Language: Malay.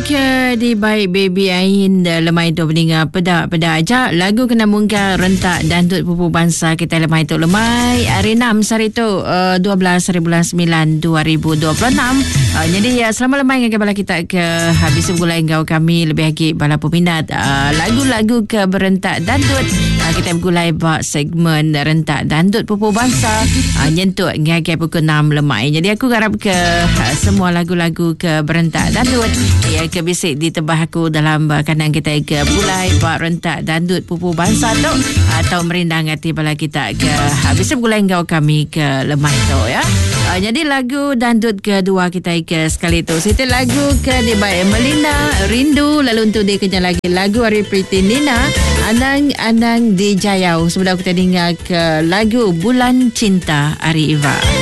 Ke di baik baby Ain lemah itu pendengar pedak aja lagu kena mungkar rentak dandut pupu bangsa kita lemah itu lemai hari 6 hari itu 12 hari bulan 9 2026. Jadi selama lemai dengan bala kita ke habis bulan engkau kami lebih lagi bala peminat lagu-lagu ke berentak dandut kita bergulai bak segmen rentak dandut pupu bangsa nyentuk ngagai pukul 6 lemai. Jadi aku harap ke semua lagu-lagu ke berentak dandut ya ke bisik ditebah aku dalam kandang kita ke bulai buat rentak dandut pupu bangsa tu atau merindang hati bala kita ke habis bulai engkau kami ke lemah tu ya. Jadi lagu dandut kedua kita ke sekali tu itu lagu ke di baik Melina Rindu, lalu untuk dia kena lagi lagu Ari Priti Nina Anang-anang di Jayau. Sebenarnya kita dengar ke lagu Bulan Cinta Ari Iva.